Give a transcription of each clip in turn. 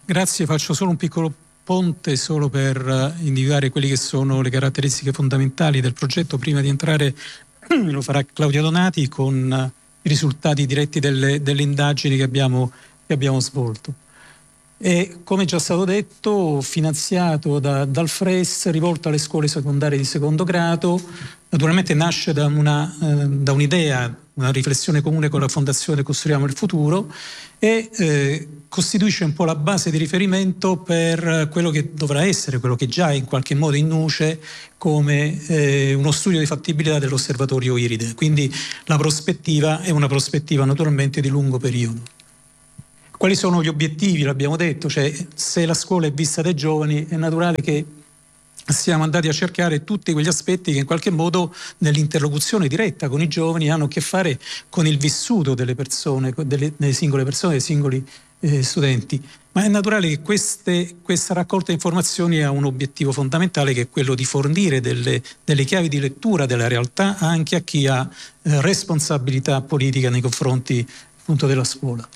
Grazie, faccio solo un piccolo ponte solo per individuare quelle che sono le caratteristiche fondamentali del progetto prima di entrare, lo farà Claudia Donati con i risultati diretti delle indagini che abbiamo svolto. E come già stato detto, finanziato dal FRES, rivolto alle scuole secondarie di secondo grado, naturalmente nasce da un'idea, una riflessione comune con la Fondazione Costruiamo il Futuro e costituisce un po' la base di riferimento per quello che dovrà essere, quello che già è in qualche modo in nuce come uno studio di fattibilità dell'osservatorio IRIDE. Quindi la prospettiva è una prospettiva naturalmente di lungo periodo. Quali sono gli obiettivi? L'abbiamo detto, cioè se la scuola è vista dai giovani è naturale che siamo andati a cercare tutti quegli aspetti che in qualche modo nell'interlocuzione diretta con i giovani hanno a che fare con il vissuto delle persone, delle singole persone, dei singoli studenti. Ma è naturale che questa raccolta di informazioni ha un obiettivo fondamentale, che è quello di fornire delle chiavi di lettura della realtà anche a chi ha responsabilità politica nei confronti appunto della scuola.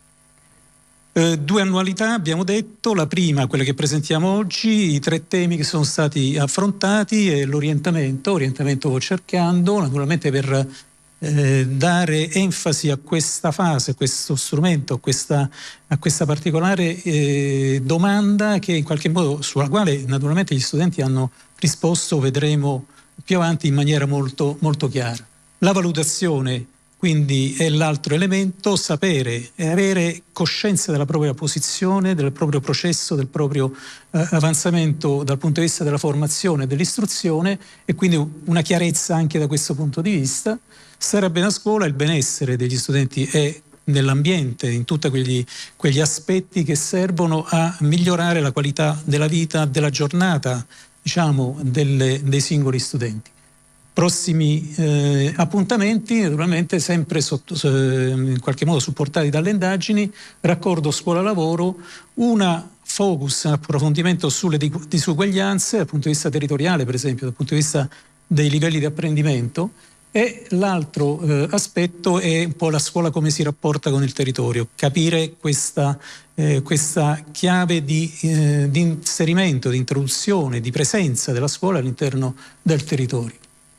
2 annualità abbiamo detto, la prima, quella che presentiamo oggi, i 3 temi che sono stati affrontati e l'orientamento cercando naturalmente per dare enfasi a questa fase, a questo strumento, a questa particolare domanda che in qualche modo, sulla quale naturalmente gli studenti hanno risposto, vedremo più avanti in maniera molto, molto chiara. La valutazione quindi è l'altro elemento, sapere e avere coscienza della propria posizione, del proprio processo, del proprio avanzamento dal punto di vista della formazione e dell'istruzione, e quindi una chiarezza anche da questo punto di vista. Stare bene a scuola, il benessere degli studenti è nell'ambiente, in tutti quegli aspetti che servono a migliorare la qualità della vita, della giornata, diciamo, dei singoli studenti. Prossimi appuntamenti, naturalmente sempre in qualche modo supportati dalle indagini, raccordo scuola-lavoro, una focus, un approfondimento sulle disuguaglianze dal punto di vista territoriale, per esempio, dal punto di vista dei livelli di apprendimento, e l'altro aspetto è un po' la scuola come si rapporta con il territorio, capire questa chiave di inserimento, di introduzione, di presenza della scuola all'interno del territorio.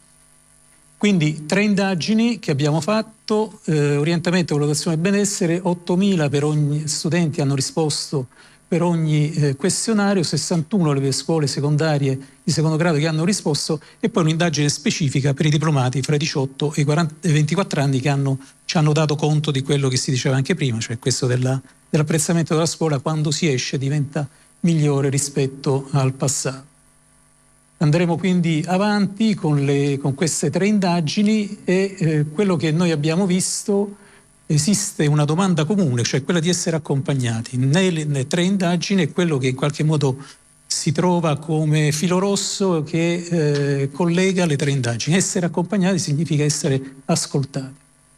Quindi 3 indagini che abbiamo fatto, orientamento, valutazione e benessere, 8.000 per ogni studenti hanno risposto per ogni questionario, 61 le scuole secondarie di secondo grado che hanno risposto, e poi un'indagine specifica per i diplomati fra i 18 e i 24 anni che ci hanno dato conto di quello che si diceva anche prima, cioè questo dell'apprezzamento della scuola quando si esce diventa migliore rispetto al passato. Andremo quindi avanti con queste 3 indagini e quello che noi abbiamo visto, esiste una domanda comune, cioè quella di essere accompagnati. Nelle 3 indagini è quello che in qualche modo si trova come filo rosso che collega le 3 indagini. Essere accompagnati significa essere ascoltati.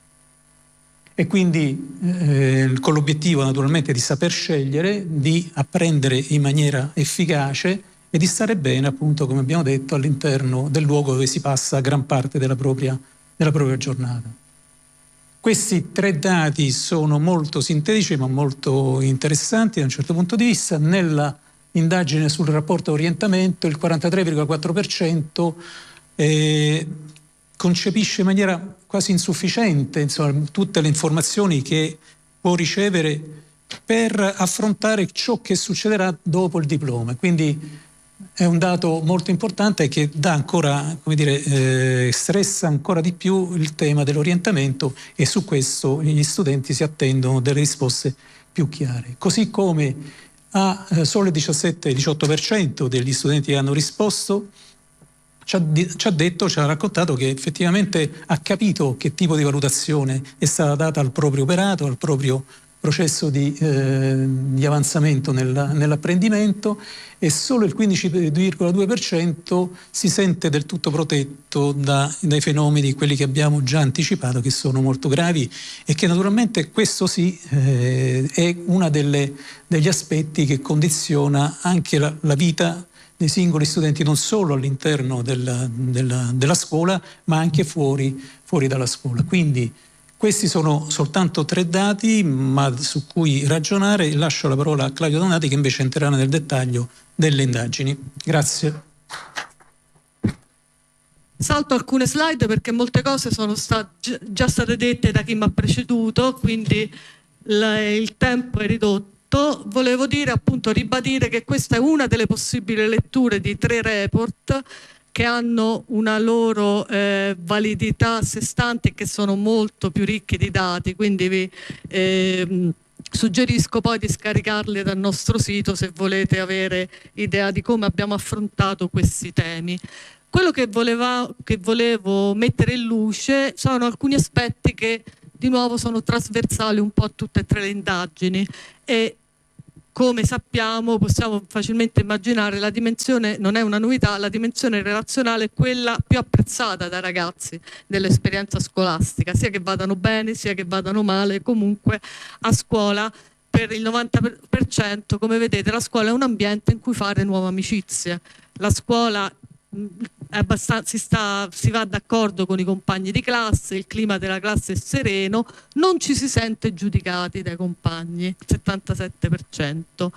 E quindi con l'obiettivo naturalmente di saper scegliere, di apprendere in maniera efficace e di stare bene, appunto, come abbiamo detto, all'interno del luogo dove si passa gran parte della propria giornata. Questi 3 dati sono molto sintetici ma molto interessanti da un certo punto di vista. Nella indagine sul rapporto orientamento il 43,4% concepisce in maniera quasi insufficiente, insomma, tutte le informazioni che può ricevere per affrontare ciò che succederà dopo il diploma. Quindi è un dato molto importante che dà ancora, come dire, stressa ancora di più il tema dell'orientamento, e su questo gli studenti si attendono delle risposte più chiare. Così come solo il 17-18% degli studenti che hanno risposto ci ha raccontato che effettivamente ha capito che tipo di valutazione è stata data al proprio operato, al proprio processo di avanzamento nell'apprendimento, e solo il 15,2% si sente del tutto protetto dai fenomeni, quelli che abbiamo già anticipato, che sono molto gravi e che naturalmente questo sì è uno degli aspetti che condiziona anche la vita dei singoli studenti, non solo all'interno della scuola ma anche fuori dalla scuola. Quindi Questi sono soltanto 3 dati, ma su cui ragionare. Lascio la parola a Claudio Donati, che invece entrerà nel dettaglio delle indagini. Grazie. Salto alcune slide perché molte cose sono già state dette da chi mi ha preceduto, quindi il tempo è ridotto. Volevo dire, appunto, ribadire che questa è una delle possibili letture di 3 report che hanno una loro validità a sé stante e che sono molto più ricchi di dati, quindi vi suggerisco poi di scaricarli dal nostro sito se volete avere idea di come abbiamo affrontato questi temi. Quello che volevo mettere in luce sono alcuni aspetti che di nuovo sono trasversali un po' a tutte e 3 le indagini e come sappiamo, possiamo facilmente immaginare, la dimensione, non è una novità, la dimensione relazionale è quella più apprezzata dai ragazzi dell'esperienza scolastica, sia che vadano bene, sia che vadano male, comunque a scuola per il 90%, come vedete, la scuola è un ambiente in cui fare nuove amicizie. La scuola si va d'accordo con i compagni di classe, il clima della classe è sereno, non ci si sente giudicati dai compagni, il 77%.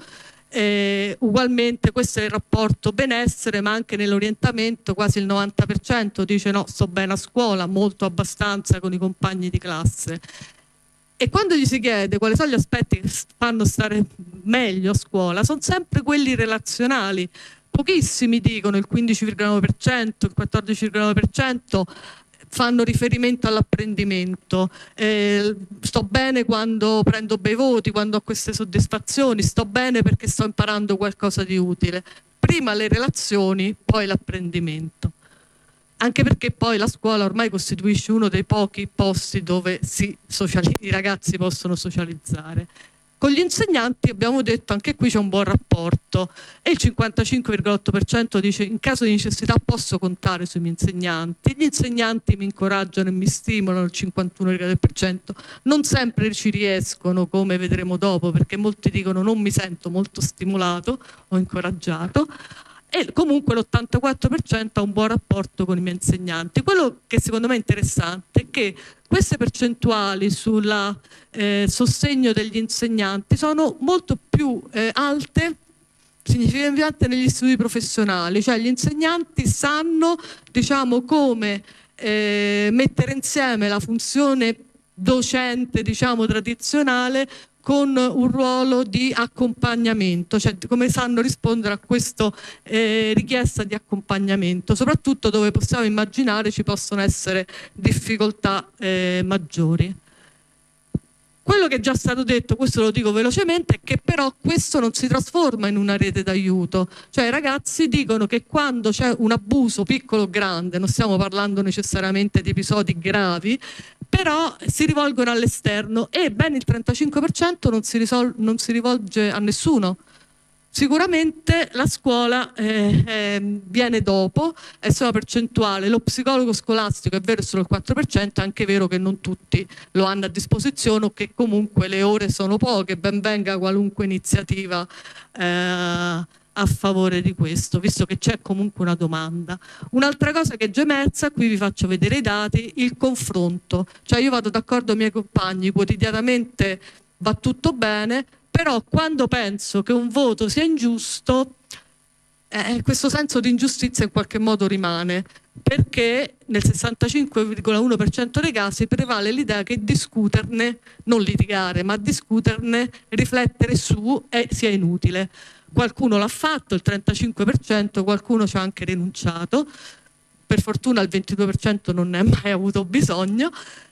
Ugualmente questo è il rapporto benessere, ma anche nell'orientamento quasi il 90% dice no, sto bene a scuola, molto abbastanza con i compagni di classe. E quando gli si chiede quali sono gli aspetti che fanno stare meglio a scuola, sono sempre quelli relazionali. Pochissimi dicono, il 15,9%, il 14,9% fanno riferimento all'apprendimento. Sto bene quando prendo bei voti, quando ho queste soddisfazioni, sto bene perché sto imparando qualcosa di utile. Prima le relazioni, poi l'apprendimento. Anche perché poi la scuola ormai costituisce uno dei pochi posti dove i ragazzi possono socializzare. Con gli insegnanti abbiamo detto anche qui c'è un buon rapporto e il 55,8% dice in caso di necessità posso contare sui miei insegnanti, gli insegnanti mi incoraggiano e mi stimolano, il 51,3%, non sempre ci riescono come vedremo dopo perché molti dicono non mi sento molto stimolato o incoraggiato. E comunque l'84% ha un buon rapporto con i miei insegnanti. Quello che secondo me è interessante è che queste percentuali sul sostegno degli insegnanti sono molto più alte, significativamente negli studi professionali, cioè gli insegnanti sanno, diciamo, come mettere insieme la funzione docente, diciamo, tradizionale con un ruolo di accompagnamento, cioè come sanno rispondere a questa richiesta di accompagnamento, soprattutto dove possiamo immaginare ci possono essere difficoltà maggiori. Quello che è già stato detto, questo lo dico velocemente, è che però questo non si trasforma in una rete d'aiuto, cioè i ragazzi dicono che quando c'è un abuso piccolo o grande, non stiamo parlando necessariamente di episodi gravi, però si rivolgono all'esterno e ben il 35% non si rivolge a nessuno. Sicuramente la scuola viene dopo, è solo una percentuale, lo psicologo scolastico è vero è solo il 4%, è anche vero che non tutti lo hanno a disposizione o che comunque le ore sono poche, ben venga qualunque iniziativa a favore di questo, visto che c'è comunque una domanda. Un'altra cosa che è già emersa, qui vi faccio vedere i dati, il confronto, cioè io vado d'accordo con i miei compagni, quotidianamente va tutto bene, però quando penso che un voto sia ingiusto, questo senso di ingiustizia in qualche modo rimane, perché nel 65,1% dei casi prevale l'idea che discuterne, non litigare, ma discuterne, riflettere su sia inutile. Qualcuno l'ha fatto, il 35%, qualcuno ci ha anche rinunciato, per fortuna il 22% non ne ha mai avuto bisogno.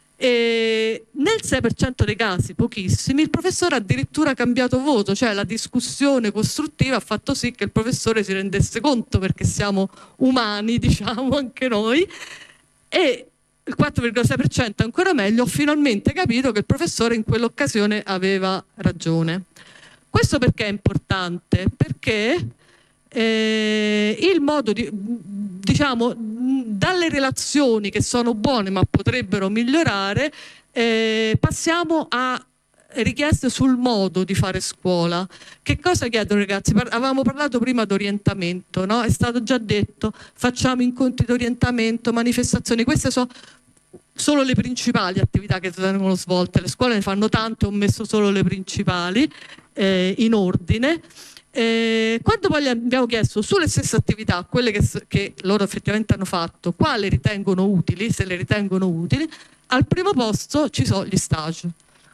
E nel 6% dei casi, pochissimi, il professore ha addirittura cambiato voto, cioè la discussione costruttiva ha fatto sì che il professore si rendesse conto, perché siamo umani, diciamo, anche noi, e il 4,6% ancora meglio, ho finalmente capito che il professore in quell'occasione aveva ragione. Questo perché è importante? Perché il modo di, diciamo, dalle relazioni che sono buone ma potrebbero migliorare, passiamo a richieste sul modo di fare scuola. Che cosa chiedono i ragazzi? Avevamo parlato prima di orientamento, no? È stato già detto, facciamo incontri di orientamento, manifestazioni, queste sono solo le principali attività che vengono svolte. Le scuole ne fanno tante, ho messo solo le principali in ordine. Quando poi gli abbiamo chiesto sulle stesse attività, quelle che loro effettivamente hanno fatto, quali ritengono utili, se le ritengono utili, al primo posto ci sono gli stage.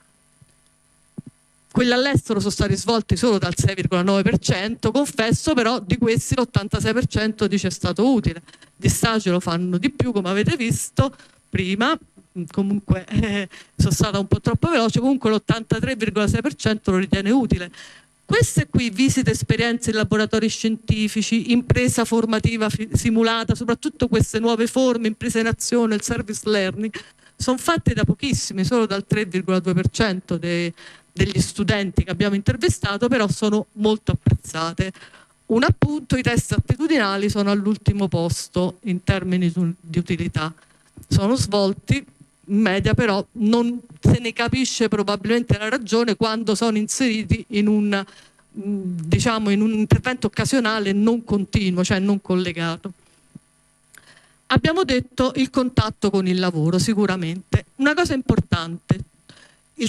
Quelli all'estero sono stati svolti solo dal 6,9%, confesso però di questi l'86% dice è stato utile. Gli stage lo fanno di più, come avete visto prima, comunque sono stata un po' troppo veloce, comunque l'83,6% lo ritiene utile. Queste qui, visite, esperienze in laboratori scientifici, impresa formativa simulata, soprattutto queste nuove forme, impresa in azione, il service learning, sono fatte da pochissimi, solo dal 3,2% degli studenti che abbiamo intervistato, però sono molto apprezzate. Un appunto, i test attitudinali sono all'ultimo posto in termini di utilità. Sono svolti in media, però non se ne capisce probabilmente la ragione quando sono inseriti in un, diciamo, in un intervento occasionale non continuo, cioè non collegato. Abbiamo detto il contatto con il lavoro, sicuramente. Una cosa importante, il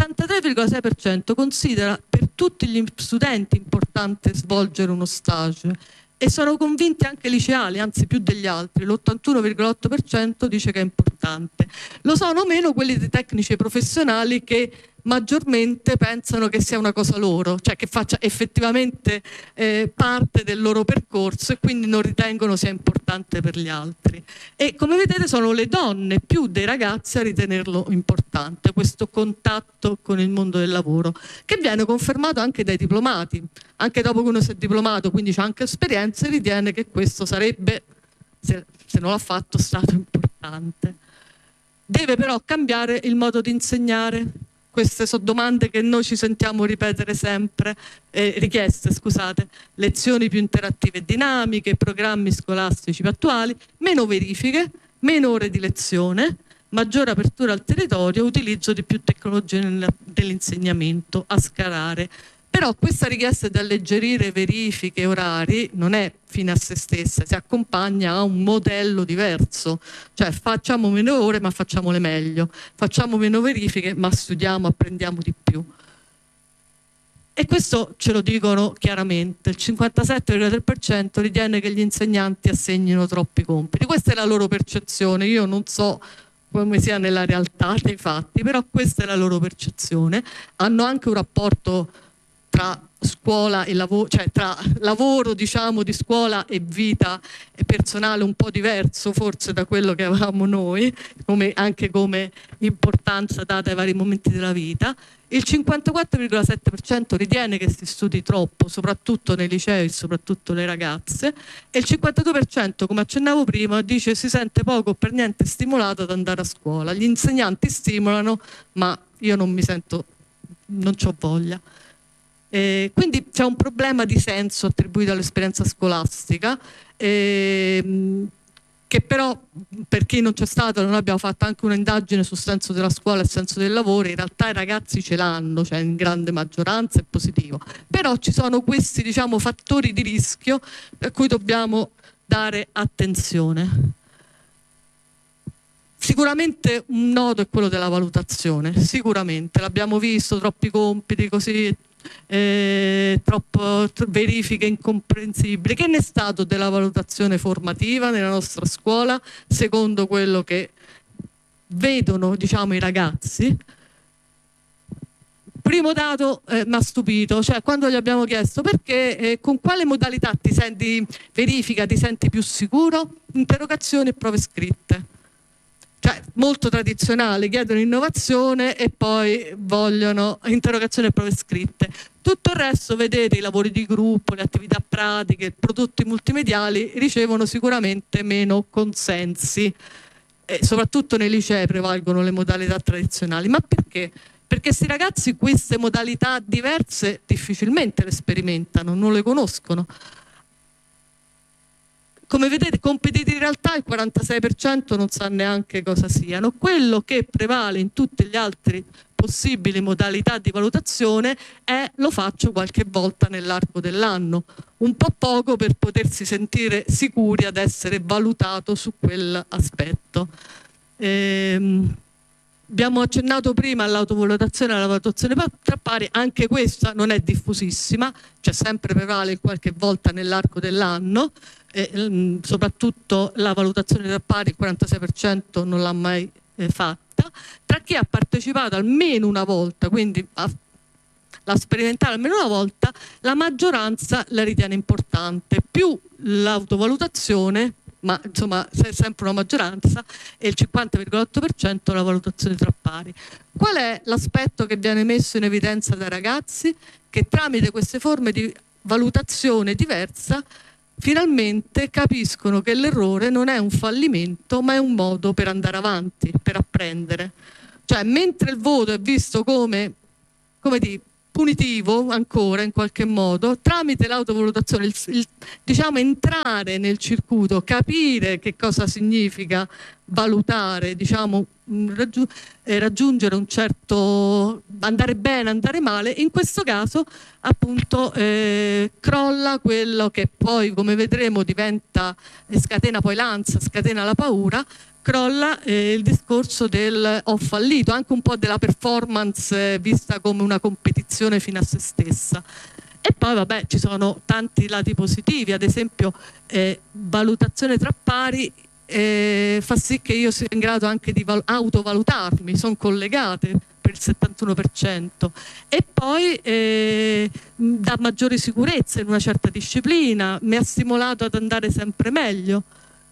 73,6% considera per tutti gli studenti importante svolgere uno stage e sono convinti anche i liceali, anzi più degli altri, l'81,8% dice che è importante. Lo sono meno quelli dei tecnici e professionali che maggiormente pensano che sia una cosa loro, cioè che faccia effettivamente parte del loro percorso e quindi non ritengono sia importante per gli altri. E come vedete sono le donne più dei ragazzi a ritenerlo importante, questo contatto con il mondo del lavoro, che viene confermato anche dai diplomati. Anche dopo che uno si è diplomato, quindi c'ha anche esperienze, ritiene che questo sarebbe, se non l'ha fatto, stato importante. Deve però cambiare il modo di insegnare. Queste sono domande che noi ci sentiamo ripetere sempre, richieste, scusate, lezioni più interattive e dinamiche, programmi scolastici più attuali, meno verifiche, meno ore di lezione, maggiore apertura al territorio, utilizzo di più tecnologie nell'insegnamento a scalare. Però questa richiesta di alleggerire verifiche e orari non è fine a se stessa, si accompagna a un modello diverso, cioè facciamo meno ore ma facciamole meglio, facciamo meno verifiche ma studiamo, apprendiamo di più. E questo ce lo dicono chiaramente, il 57,3% ritiene che gli insegnanti assegnino troppi compiti, questa è la loro percezione, io non so come sia nella realtà dei fatti, però questa è la loro percezione. Hanno anche un rapporto tra scuola e lavoro, cioè tra lavoro diciamo di scuola e vita personale un po' diverso forse da quello che avevamo noi, anche come importanza data ai vari momenti della vita. Il 54,7% ritiene che si studi troppo, soprattutto nei licei e soprattutto le ragazze, e il 52%, come accennavo prima, dice si sente poco o per niente stimolato ad andare a scuola. Gli insegnanti stimolano, ma io non mi sento, non c'ho voglia. Quindi c'è un problema di senso attribuito all'esperienza scolastica, che però per chi non c'è stato, noi abbiamo fatto anche un'indagine sul senso della scuola e il senso del lavoro, in realtà i ragazzi ce l'hanno, cioè in grande maggioranza è positivo, però ci sono questi diciamo fattori di rischio a cui dobbiamo dare attenzione. Sicuramente un nodo è quello della valutazione, sicuramente, l'abbiamo visto, troppi compiti così, verifiche incomprensibili. Che ne è stato della valutazione formativa nella nostra scuola secondo quello che vedono diciamo i ragazzi? Primo dato mi ha stupito, cioè quando gli abbiamo chiesto perché con quale modalità ti senti verifica, ti senti più sicuro? Interrogazioni e prove scritte. Cioè molto tradizionale, chiedono innovazione e poi vogliono interrogazioni e prove scritte. Tutto il resto, vedete, i lavori di gruppo, le attività pratiche, i prodotti multimediali ricevono sicuramente meno consensi e soprattutto nei licei prevalgono le modalità tradizionali. Ma perché? Perché questi ragazzi queste modalità diverse difficilmente le sperimentano, non le conoscono. Come vedete, compiti in realtà il 46% non sa neanche cosa siano. Quello che prevale in tutte le altre possibili modalità di valutazione è lo faccio qualche volta nell'arco dell'anno, un po' poco per potersi sentire sicuri ad essere valutato su quell'aspetto. Abbiamo accennato prima all'autovalutazione e alla valutazione tra pari, anche questa non è diffusissima, cioè sempre prevale qualche volta nell'arco dell'anno, soprattutto la valutazione tra pari il 46% non l'ha mai fatta. Tra chi ha partecipato almeno una volta, quindi l'ha sperimentata almeno una volta, la maggioranza la ritiene importante, più l'autovalutazione, ma insomma è sempre una maggioranza, e il 50,8% la valutazione tra pari. Qual è l'aspetto che viene messo in evidenza dai ragazzi? Che tramite queste forme di valutazione diversa finalmente capiscono che l'errore non è un fallimento, ma è un modo per andare avanti, per apprendere. Cioè, mentre il voto è visto come dire, punitivo ancora in qualche modo, tramite l'autovalutazione, diciamo entrare nel circuito, capire che cosa significa valutare, diciamo raggiungere un certo, andare bene, andare male, in questo caso appunto crolla quello che poi, come vedremo, diventa, scatena poi l'ansia, scatena la paura, crolla il discorso del ho fallito, anche un po' della performance vista come una competizione fino a se stessa. E poi vabbè, ci sono tanti lati positivi, ad esempio valutazione tra pari fa sì che io sia in grado anche di autovalutarmi, sono collegate per il 71%, e poi dà maggiore sicurezza in una certa disciplina, mi ha stimolato ad andare sempre meglio.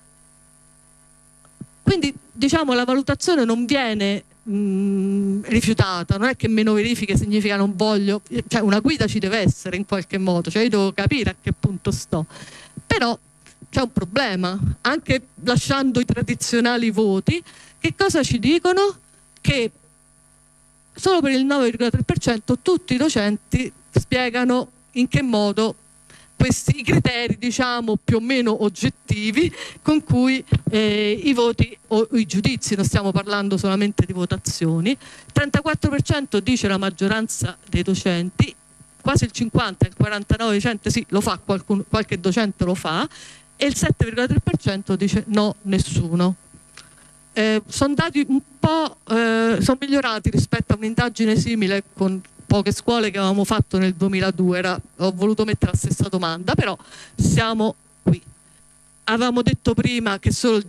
Quindi diciamo la valutazione non viene rifiutata, non è che meno verifiche significa non voglio, cioè una guida ci deve essere in qualche modo, cioè io devo capire a che punto sto, però c'è un problema, anche lasciando i tradizionali voti, che cosa ci dicono? Che solo per il 9,3% tutti i docenti spiegano in che modo questi criteri, diciamo, più o meno oggettivi con cui i voti o i giudizi, non stiamo parlando solamente di votazioni, 34% dice la maggioranza dei docenti, quasi il 50, il 49% sì, lo fa, qualche docente lo fa, e il 7,3% dice no, nessuno. Sono dati un po', sono migliorati rispetto a un'indagine simile con poche scuole che avevamo fatto nel 2002, ho voluto mettere la stessa domanda, però siamo qui. Avevamo detto prima che solo il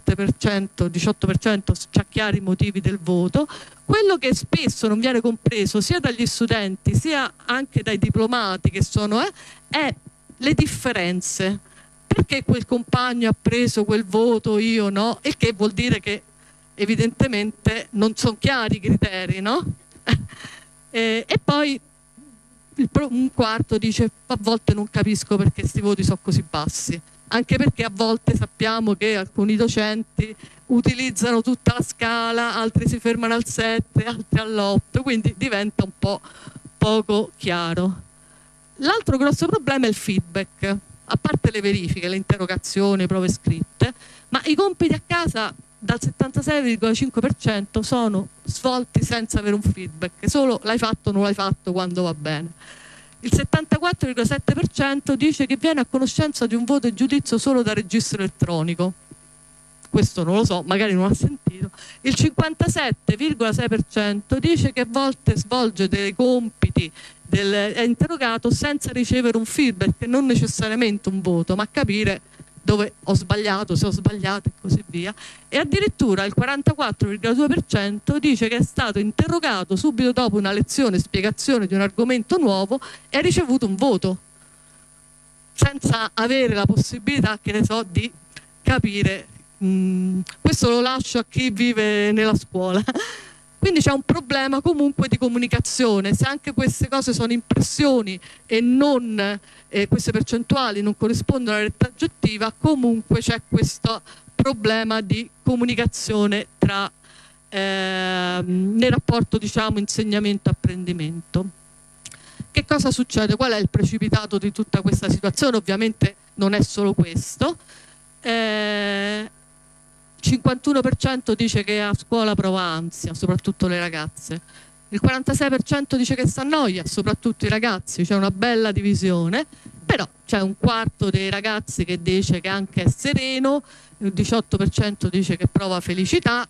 18% c'ha chiari i motivi del voto. Quello che spesso non viene compreso sia dagli studenti sia anche dai diplomati che sono è le differenze. Perché quel compagno ha preso quel voto, io no? E che vuol dire che evidentemente non sono chiari i criteri, no? E poi un quarto dice a volte non capisco perché questi voti sono così bassi, anche perché a volte sappiamo che alcuni docenti utilizzano tutta la scala, altri si fermano al 7, altri all'8, quindi diventa un po' poco chiaro. L'altro grosso problema è il feedback, a parte le verifiche, le interrogazioni, le prove scritte, ma i compiti a casa dal 76,5% sono svolti senza avere un feedback, solo l'hai fatto o non l'hai fatto quando va bene. Il 74,7% dice che viene a conoscenza di un voto e giudizio solo da registro elettronico. Questo non lo so, magari non ha sentito. Il 57,6% dice che a volte svolge dei compiti è interrogato senza ricevere un feedback, non necessariamente un voto, ma capire dove ho sbagliato, se ho sbagliato e così via. E addirittura il 44,2% dice che è stato interrogato subito dopo una lezione, spiegazione di un argomento nuovo e ha ricevuto un voto, senza avere la possibilità, che ne so, di capire. Questo lo lascio a chi vive nella scuola. Quindi c'è un problema comunque di comunicazione. Se anche queste cose sono impressioni e non queste percentuali non corrispondono alla realtà oggettiva, comunque c'è questo problema di comunicazione tra nel rapporto, diciamo, insegnamento-apprendimento. Che cosa succede? Qual è il precipitato di tutta questa situazione? Ovviamente non è solo questo. 51% dice che a scuola prova ansia, soprattutto le ragazze. Il 46% dice che sta a noia, soprattutto i ragazzi. C'è una bella divisione, però c'è un quarto dei ragazzi che dice che anche è sereno, il 18% dice che prova felicità,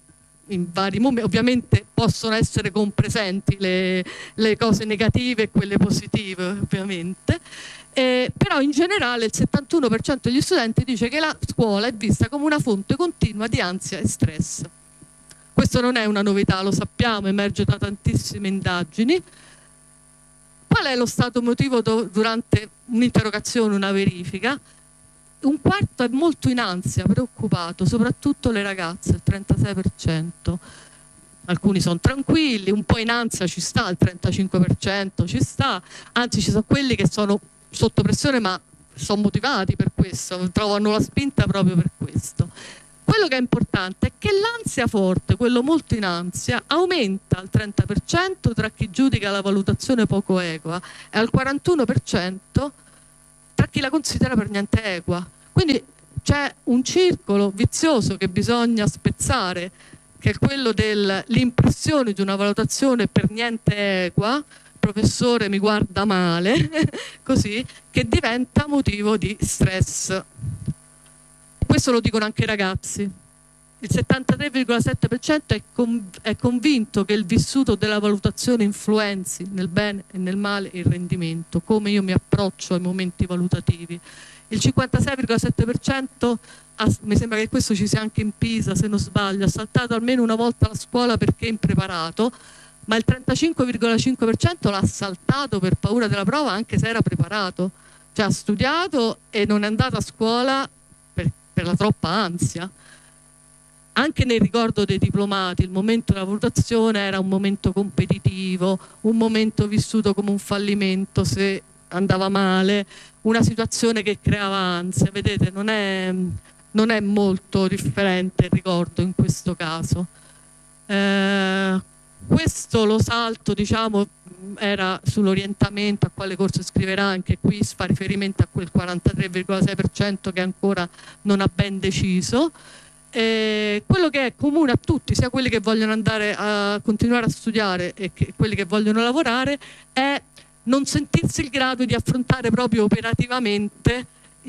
in vari momenti, ovviamente possono essere compresenti le cose negative e quelle positive ovviamente, però in generale il 71% degli studenti dice che la scuola è vista come una fonte continua di ansia e stress. Questo non è una novità, lo sappiamo, emerge da tantissime indagini. Qual è lo stato emotivo durante un'interrogazione, una verifica? Un quarto è molto in ansia, preoccupato, soprattutto le ragazze, il 36%. Alcuni sono tranquilli, un po' in ansia ci sta, il 35% ci sta, anzi ci sono quelli che sono sotto pressione ma sono motivati per questo, trovano la spinta proprio per questo. Quello che è importante è che l'ansia forte, quello molto in ansia, aumenta al 30% tra chi giudica la valutazione poco equa e al 41% tra chi la considera per niente equa. Quindi c'è un circolo vizioso che bisogna spezzare, che è quello dell'impressione di una valutazione per niente equa, il professore mi guarda male, così, che diventa motivo di stress. Questo lo dicono anche i ragazzi. Il 73,7% è convinto che il vissuto della valutazione influenzi nel bene e nel male il rendimento, come io mi approccio ai momenti valutativi. Il 56,7%, mi sembra che questo ci sia anche in Pisa, se non sbaglio, ha saltato almeno una volta la scuola perché è impreparato, ma il 35,5% l'ha saltato per paura della prova anche se era preparato. Cioè ha studiato e non è andato a scuola per la troppa ansia. Anche nel ricordo dei diplomati il momento della valutazione era un momento competitivo, un momento vissuto come un fallimento se andava male, una situazione che creava ansia. Vedete, non è molto differente il ricordo in questo caso. Questo lo salto, diciamo, era sull'orientamento, a quale corso iscriverà, anche qui si fa riferimento a quel 43,6% che ancora non ha ben deciso. Quello che è comune a tutti, sia quelli che vogliono andare a continuare a studiare e quelli che vogliono lavorare, è non sentirsi il grado di affrontare proprio operativamente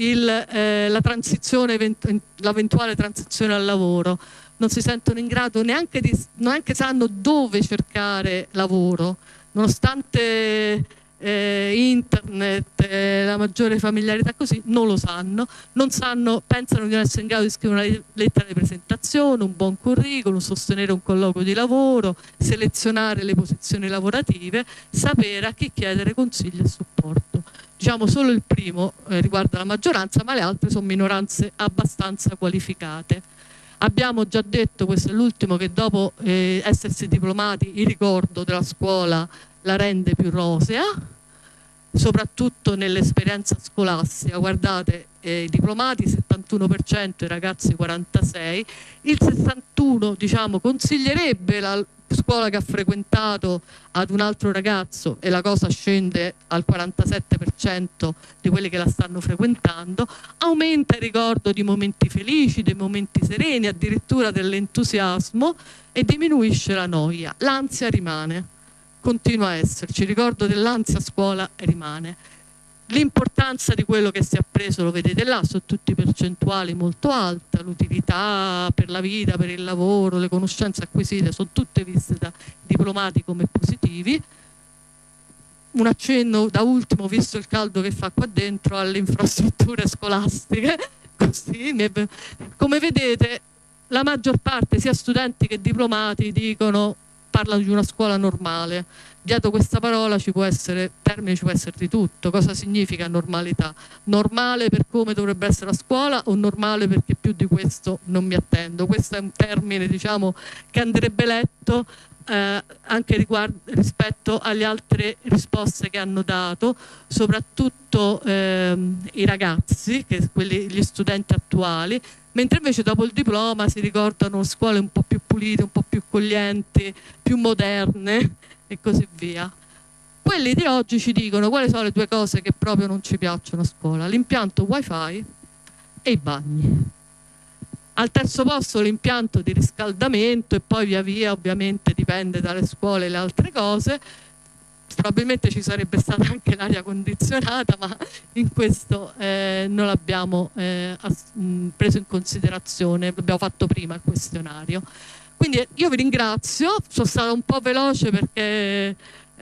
l'eventuale transizione al lavoro. Non si sentono in grado neanche sanno dove cercare lavoro, nonostante internet, la maggiore familiarità così, non lo sanno, pensano di non essere in grado di scrivere una lettera di presentazione, un buon curriculum, sostenere un colloquio di lavoro, selezionare le posizioni lavorative, sapere a chi chiedere consigli e supporto. Diciamo solo il primo riguarda la maggioranza, ma le altre sono minoranze abbastanza qualificate. Abbiamo già detto, questo è l'ultimo, che dopo essersi diplomati il ricordo della scuola la rende più rosea, soprattutto nell'esperienza scolastica. Guardate, i diplomati 71%, i ragazzi 46%, il 61% diciamo consiglierebbe la scuola che ha frequentato ad un altro ragazzo e la cosa scende al 47% di quelli che la stanno frequentando. Aumenta il ricordo di momenti felici, dei momenti sereni, addirittura dell'entusiasmo, e diminuisce la noia. L'ansia rimane, continua a esserci, il ricordo dell'ansia a scuola rimane. L'importanza di quello che si è appreso lo vedete là, sono tutti percentuali molto alte, l'utilità per la vita, per il lavoro, le conoscenze acquisite sono tutte viste da diplomati come positivi. Un accenno da ultimo, visto il caldo che fa qua dentro, alle infrastrutture scolastiche. Così, come vedete, la maggior parte, sia studenti che diplomati, parlano di una scuola normale. Dietro questa parola ci può essere di tutto. Cosa significa normalità? Normale per come dovrebbe essere la scuola o normale perché più di questo non mi attendo? Questo è un termine, diciamo, che andrebbe letto anche rispetto alle altre risposte che hanno dato, soprattutto i ragazzi, gli studenti attuali, mentre invece dopo il diploma si ricordano scuole un po' più pulite, un po' più accoglienti, più moderne e così via. Quelli di oggi ci dicono quali sono le due cose che proprio non ci piacciono a scuola: l'impianto wifi e i bagni. Al terzo posto l'impianto di riscaldamento, e poi via via, ovviamente dipende dalle scuole e le altre cose. Probabilmente ci sarebbe stata anche l'aria condizionata, ma in questo non l'abbiamo preso in considerazione, l'abbiamo fatto prima il questionario. Quindi io vi ringrazio, sono stata un po' veloce perché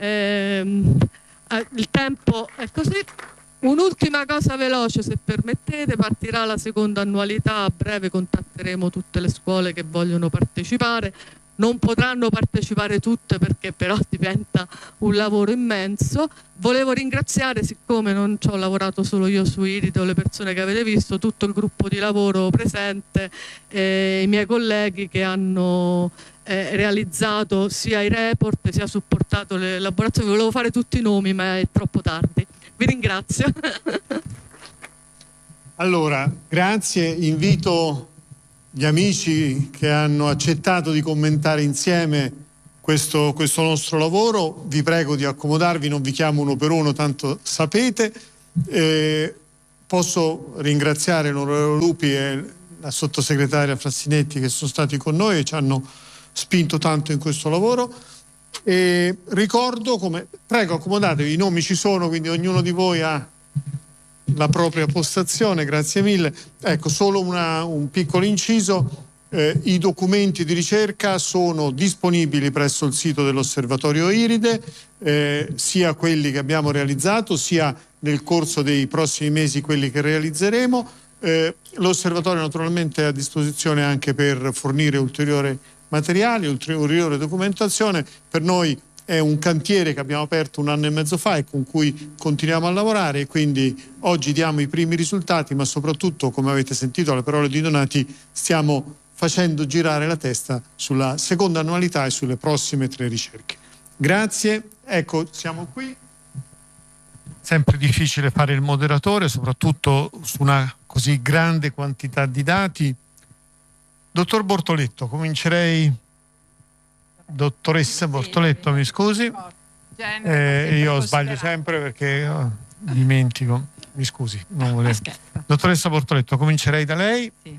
il tempo è così. Un'ultima cosa veloce, se permettete: partirà la seconda annualità, a breve contatteremo tutte le scuole che vogliono partecipare. Non potranno partecipare tutte perché però diventa un lavoro immenso. Volevo ringraziare, siccome non ci ho lavorato solo io su Iride o le persone che avete visto, tutto il gruppo di lavoro presente, i miei colleghi che hanno realizzato sia i report sia supportato le elaborazioni. Volevo fare tutti i nomi ma è troppo tardi. Vi ringrazio. Allora, grazie, invito gli amici che hanno accettato di commentare insieme questo nostro lavoro. Vi prego di accomodarvi, non vi chiamo uno per uno, tanto sapete. Posso ringraziare l'onorevole Lupi e la sottosegretaria Frassinetti che sono stati con noi e ci hanno spinto tanto in questo lavoro. E ricordo prego, accomodatevi, i nomi ci sono, quindi ognuno di voi ha la propria postazione. Grazie mille. Ecco, solo un piccolo inciso: i documenti di ricerca sono disponibili presso il sito dell'Osservatorio Iride, sia quelli che abbiamo realizzato sia nel corso dei prossimi mesi quelli che realizzeremo. L'Osservatorio naturalmente è a disposizione anche per fornire ulteriore materiali, ulteriore documentazione. Per noi è un cantiere che abbiamo aperto 1 anno e mezzo fa e con cui continuiamo a lavorare, e quindi oggi diamo i primi risultati, ma soprattutto, come avete sentito alle parole di Donati, stiamo facendo girare la testa sulla seconda annualità e sulle prossime 3 ricerche. Grazie, ecco, siamo qui. Sempre difficile fare il moderatore, soprattutto su una così grande quantità di dati. Dottor Bortoletto, comincerei. Dottoressa Bortoletto, mi scusi. Io sbaglio sempre perché dimentico. Mi scusi, non volevo. Dottoressa Bortoletto, comincerei da lei. Sì.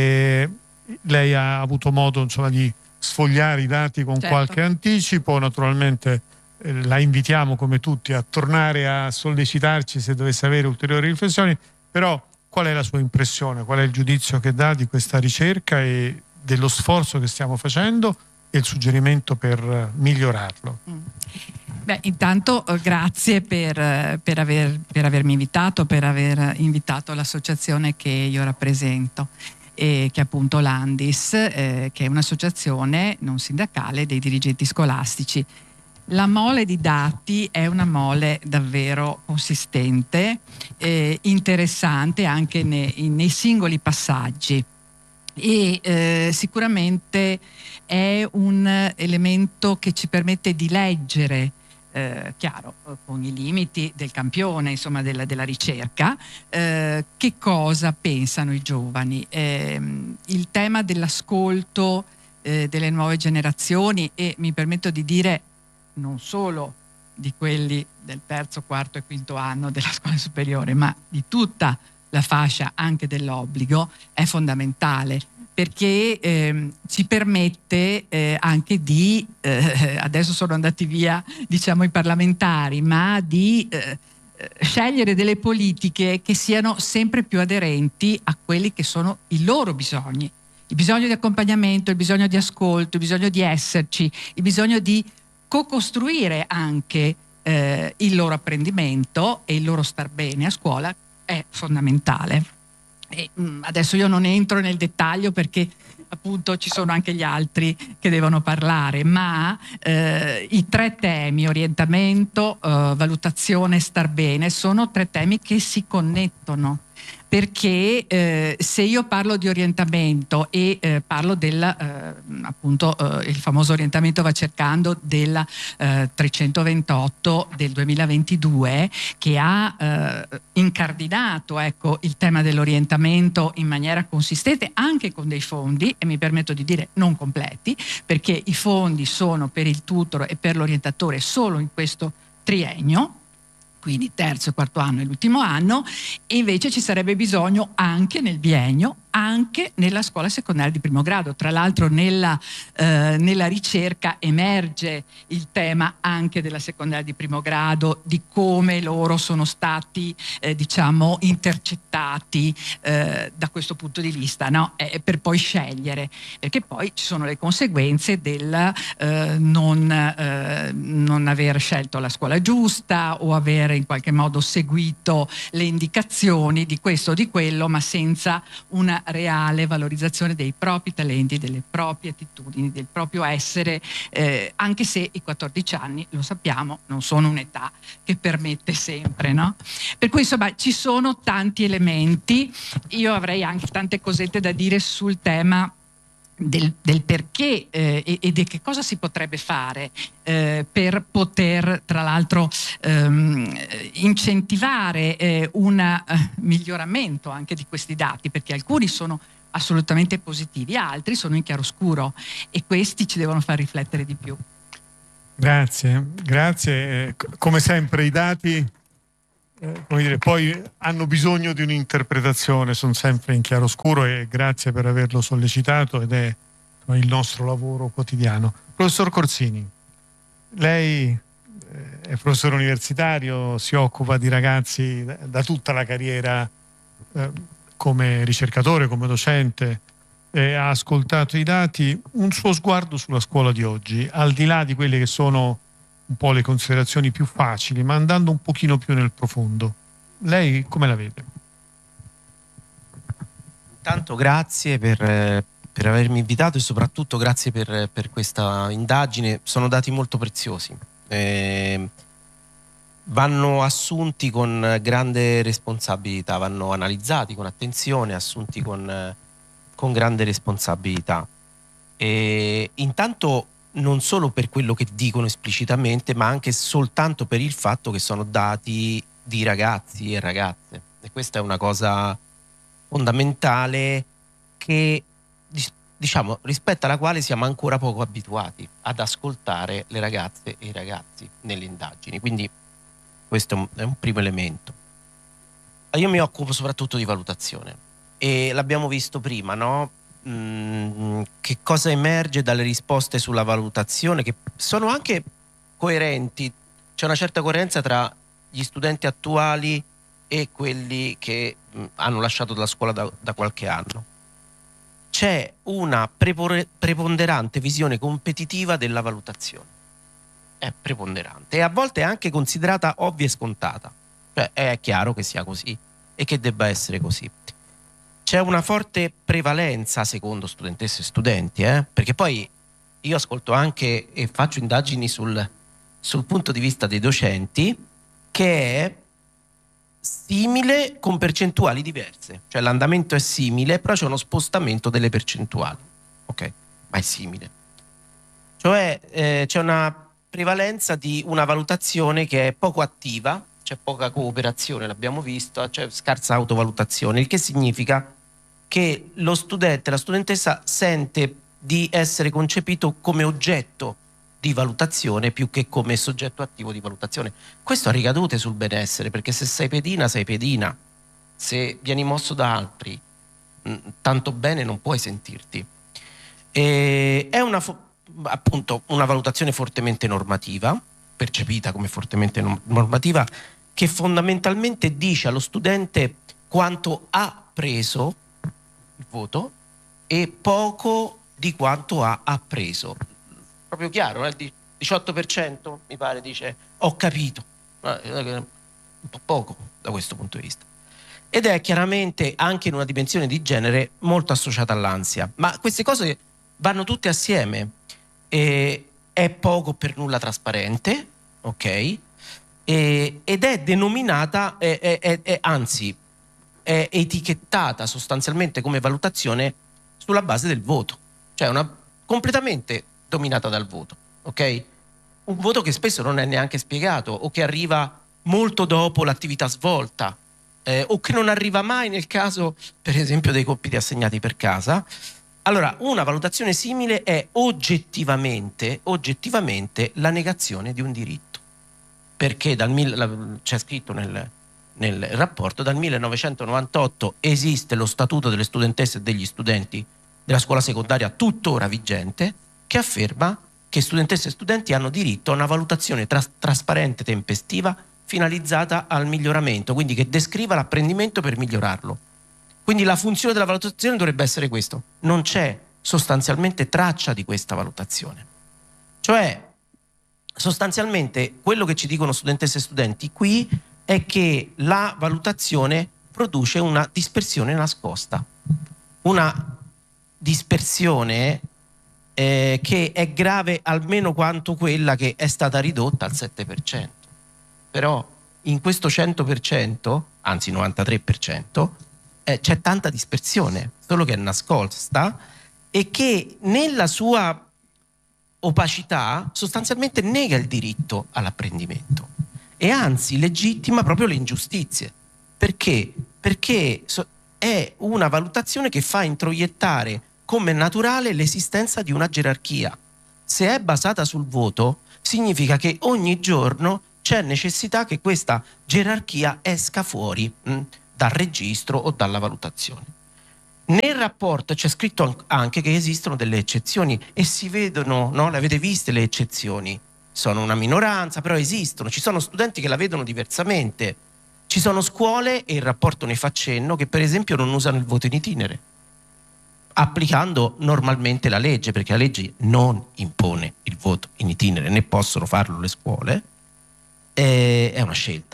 Lei ha avuto modo, insomma, di sfogliare i dati con qualche anticipo. Naturalmente la invitiamo, come tutti, a tornare a sollecitarci se dovesse avere ulteriori riflessioni. Però qual è la sua impressione? Qual è il giudizio che dà di questa ricerca e dello sforzo che stiamo facendo e il suggerimento per migliorarlo? Beh, intanto grazie per avermi invitato, per aver invitato l'associazione che io rappresento, che è appunto l'Andis, che è un'associazione non sindacale dei dirigenti scolastici. La mole di dati è una mole davvero consistente, interessante anche nei singoli passaggi, e sicuramente è un elemento che ci permette di leggere, chiaro, con i limiti del campione, insomma, della ricerca, che cosa pensano i giovani. Il tema dell'ascolto delle nuove generazioni, e mi permetto di dire non solo di quelli del terzo, quarto e quinto anno della scuola superiore, ma di tutta la fascia anche dell'obbligo, è fondamentale, perché ci permette anche di, adesso sono andati via diciamo i parlamentari, ma di scegliere delle politiche che siano sempre più aderenti a quelli che sono i loro bisogni, il bisogno di accompagnamento, il bisogno di ascolto, il bisogno di esserci, il bisogno di co-costruire anche il loro apprendimento e il loro star bene a scuola è fondamentale. E, adesso io non entro nel dettaglio perché appunto ci sono anche gli altri che devono parlare, ma i 3 temi, orientamento, valutazione, star bene, sono 3 temi che si connettono, perché se io parlo di orientamento e parlo del appunto il famoso orientamento va cercando della 328 del 2022, che ha incardinato, ecco, il tema dell'orientamento in maniera consistente anche con dei fondi, e mi permetto di dire non completi, perché i fondi sono per il tutor e per l'orientatore solo in questo triennio, quindi terzo e quarto anno e l'ultimo anno, e invece ci sarebbe bisogno anche nel biennio anche nella scuola secondaria di primo grado. Tra l'altro nella ricerca emerge il tema anche della secondaria di primo grado, di come loro sono stati diciamo intercettati da questo punto di vista, no? Per poi scegliere, perché poi ci sono le conseguenze del non aver scelto la scuola giusta o aver in qualche modo seguito le indicazioni di questo o di quello, ma senza una reale valorizzazione dei propri talenti, delle proprie attitudini, del proprio essere, anche se i 14 anni, lo sappiamo, non sono un'età che permette sempre, no? Per cui insomma ci sono tanti elementi. Io avrei anche tante cosette da dire sul tema del perché e di che cosa si potrebbe fare per poter tra l'altro incentivare un miglioramento anche di questi dati, perché alcuni sono assolutamente positivi, altri sono in chiaroscuro e questi ci devono far riflettere di più. Grazie. Come sempre i dati come dire, poi hanno bisogno di un'interpretazione, sono sempre in chiaroscuro, e grazie per averlo sollecitato, ed è il nostro lavoro quotidiano. Professor Corsini, lei è professore universitario, si occupa di ragazzi da tutta la carriera come ricercatore, come docente, ha ascoltato i dati. Un suo sguardo sulla scuola di oggi, al di là di quelle che sono un po' le considerazioni più facili, ma andando un pochino più nel profondo, lei come la vede? Intanto grazie per avermi invitato e soprattutto grazie per questa indagine. Sono dati molto preziosi, vanno assunti con grande responsabilità, vanno analizzati con attenzione, assunti con grande responsabilità. E intanto non solo per quello che dicono esplicitamente, ma anche soltanto per il fatto che sono dati di ragazzi e ragazze, e questa è una cosa fondamentale che, diciamo, rispetto alla quale siamo ancora poco abituati ad ascoltare le ragazze e i ragazzi nelle indagini. Quindi questo è un primo elemento. Io mi occupo soprattutto di valutazione e l'abbiamo visto prima, no? Che cosa emerge dalle risposte sulla valutazione, che sono anche coerenti, c'è una certa coerenza tra gli studenti attuali e quelli che hanno lasciato la scuola da qualche anno. C'è una preponderante visione competitiva della valutazione, è preponderante e a volte è anche considerata ovvia e scontata, cioè è chiaro che sia così e che debba essere così. C'è una forte prevalenza, secondo studentesse e studenti, perché poi io ascolto anche e faccio indagini sul punto di vista dei docenti, che è simile con percentuali diverse, cioè l'andamento è simile, però c'è uno spostamento delle percentuali, ok? Ma è simile. Cioè c'è una prevalenza di una valutazione che è poco attiva, c'è poca cooperazione, l'abbiamo visto, c'è scarsa autovalutazione, il che significa che lo studente, la studentessa sente di essere concepito come oggetto di valutazione più che come soggetto attivo di valutazione. Questo ha ricadute sul benessere, perché se sei pedina, sei pedina. Se vieni mosso da altri, tanto bene non puoi sentirti. È appunto una valutazione fortemente normativa, percepita come fortemente normativa, che fondamentalmente dice allo studente quanto ha preso il voto e poco di quanto ha appreso. Proprio chiaro, il 18% mi pare dice ho capito, un po' poco da questo punto di vista. Ed è chiaramente anche in una dimensione di genere molto associata all'ansia, ma queste cose vanno tutte assieme. È poco per nulla trasparente, ok? Ed è denominata, anzi è etichettata sostanzialmente come valutazione sulla base del voto, cioè completamente dominata dal voto, ok? Un voto che spesso non è neanche spiegato o che arriva molto dopo l'attività svolta o che non arriva mai nel caso, per esempio, dei compiti assegnati per casa. Allora, una valutazione simile è oggettivamente la negazione di un diritto, perché c'è scritto nel rapporto, dal 1998 esiste lo Statuto delle studentesse e degli studenti della scuola secondaria, tuttora vigente, che afferma che studentesse e studenti hanno diritto a una valutazione trasparente, tempestiva, finalizzata al miglioramento, quindi che descriva l'apprendimento per migliorarlo. Quindi la funzione della valutazione dovrebbe essere questo. Non c'è sostanzialmente traccia di questa valutazione. Cioè, sostanzialmente, quello che ci dicono studentesse e studenti qui è che la valutazione produce una dispersione nascosta. Una dispersione che è grave almeno quanto quella che è stata ridotta al 7%. Però in questo 100%, anzi 93%, c'è tanta dispersione, solo che è nascosta e che nella sua opacità sostanzialmente nega il diritto all'apprendimento e anzi legittima proprio le ingiustizie. Perché? Perché è una valutazione che fa introiettare come naturale l'esistenza di una gerarchia. Se è basata sul voto, significa che ogni giorno c'è necessità che questa gerarchia esca fuori dal registro o dalla valutazione. Nel rapporto c'è scritto anche che esistono delle eccezioni e si vedono, no? Le avete viste le eccezioni? Sono una minoranza, però esistono. Ci sono studenti che la vedono diversamente. Ci sono scuole, e il rapporto ne fa cenno, che per esempio non usano il voto in itinere, applicando normalmente la legge, perché la legge non impone il voto in itinere, né possono farlo le scuole, è una scelta.